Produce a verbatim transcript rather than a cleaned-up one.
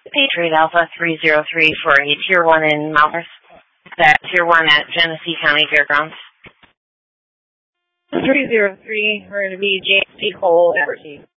Patriot Alpha three zero three for a Tier one in Mount Morris. That Tier one at Genesee County Fairgrounds. three zero three, we're going to be J C Cole, Everty.